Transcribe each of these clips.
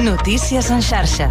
Notícies en xarxa.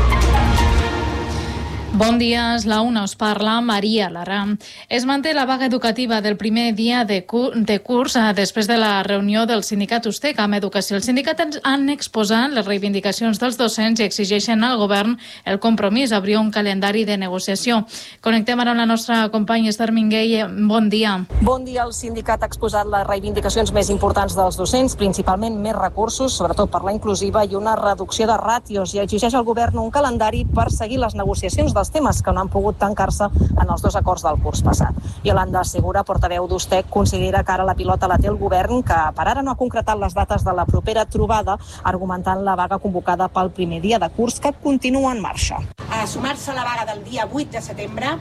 Bon dia, és la una, us parla Maria Lara. Es manté la vaga educativa del primer dia de curs després de la reunió del sindicat USTEC amb Educació. El sindicat han exposat les reivindicacions dels docents i exigeixen al govern el compromís d'obrir un calendari de negociació. Connectem ara amb la nostra companya Esther Minguell. Bon dia. Bon dia. El sindicat ha exposat les reivindicacions més importants dels docents, principalment més recursos, sobretot per la inclusiva, i una reducció de ràtios, i exigeix al govern un calendari per seguir les negociacions dels temes que no han pogut tancar-se en els 2 acords del curs passat. Iolanda Segura, portaveu d'USTEC, considera que ara la pilota la té el govern, que per ara no ha concretat les dates de la propera trobada, argumentant la vaga convocada pel primer dia de curs, que continua en marxa. A sumar-se a la vaga del dia 8 de setembre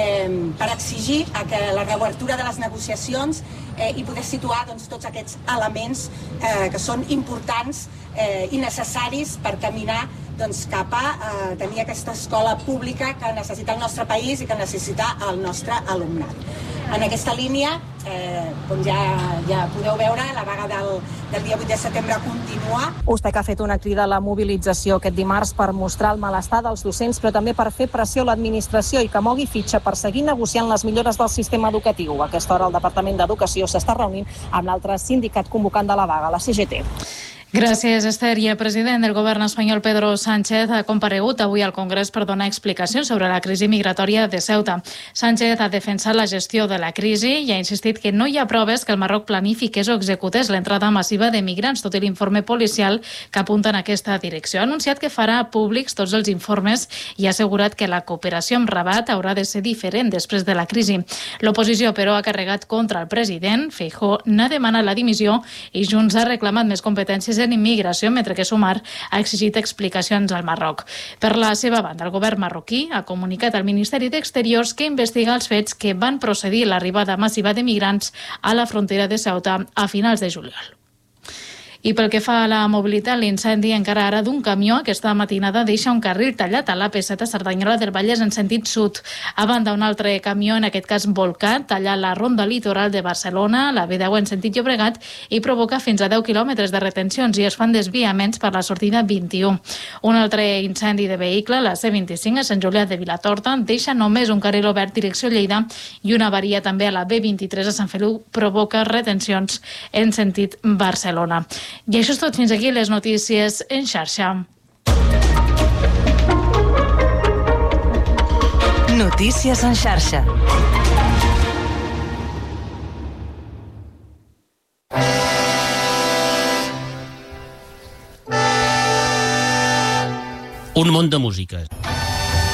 per exigir que la reobertura de les negociacions i poder situar tots aquests elements que són importants i necessaris per caminar cap a tenir aquesta escola pública que necessita el nostre país i que necessita el nostre alumnat. En aquesta línia, com ja podeu veure, la vaga del dia 8 de setembre continua. USTEC ha fet una crida a la mobilització aquest dimarts per mostrar el malestar dels docents, però també per fer pressió a l'administració i que mogui fitxa per seguir negociant les millores del sistema educatiu. A aquesta hora el Departament d'Educació s'està reunint amb l'altre sindicat convocant de la vaga, la CGT. Gràcies, Esther. I el president del govern espanyol, Pedro Sánchez, ha comparegut avui al Congrés per donar explicacions sobre la crisi migratòria de Ceuta. Sánchez ha defensat la gestió de la crisi i ha insistit que no hi ha proves que el Marroc planifiqués o executés l'entrada massiva de migrants, tot i l'informe policial que apunta en aquesta direcció. Ha anunciat que farà públics tots els informes i ha assegurat que la cooperació amb Rabat haurà de ser diferent després de la crisi. L'oposició, però, ha carregat contra el president. Feijóo n'ha demanat la dimissió i Junts ha reclamat més competències en immigració, mentre que Sumar ha exigit explicacions al Marroc. Per la seva banda, el govern marroquí ha comunicat al Ministeri d'Exteriors que investiga els fets que van procedir l'arribada massiva de migrants a la frontera de Ceuta a finals de juliol. I pel que fa a la mobilitat, l'incendi encara ara d'un camió aquesta matinada deixa un carril tallat a l'AP7 a Cerdanyola del Vallès en sentit sud. A banda, un altre camió, en aquest cas volcat, talla la ronda litoral de Barcelona, la B10 en sentit Llobregat, i provoca fins a 10 quilòmetres de retencions i es fan desviaments per la sortida 21. Un altre incendi de vehicle, la C25 a Sant Julià de Vilatorta, deixa només un carril obert direcció Lleida i una avaria també a la B23 a Sant Feliu provoca retencions en sentit Barcelona. I això és tot. Fins aquí les notícies en xarxa. Notícies en xarxa. Un món de música.